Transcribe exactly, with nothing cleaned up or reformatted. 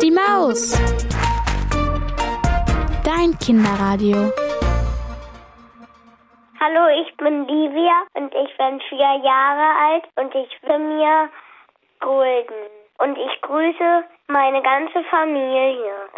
die Maus. Dein Kinderradio. Hallo, ich bin Livia und ich bin vier Jahre alt und ich bin mir Golden. Und ich grüße meine ganze Familie.